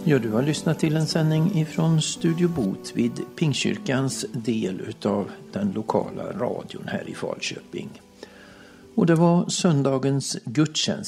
Ja, du har lyssnat till en sändning ifrån Studio Bot vid Pingstkyrkans del utav den lokala radion här i Falköping. Och det var söndagens gudstjänst